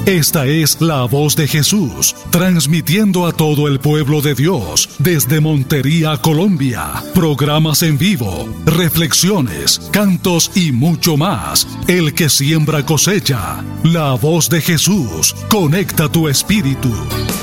Esta es la voz de Jesús, transmitiendo a todo el pueblo de Dios desde Montería, Colombia. Programas en vivo, reflexiones, cantos y mucho más. El que siembra cosecha. La voz de Jesús conecta tu espíritu.